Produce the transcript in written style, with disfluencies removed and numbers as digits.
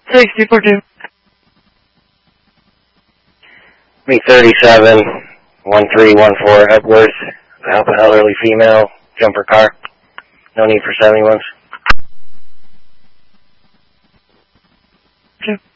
6042. Me 37, 1314 Edwards. Help an elderly female, jumper car. No need for 71s. Okay.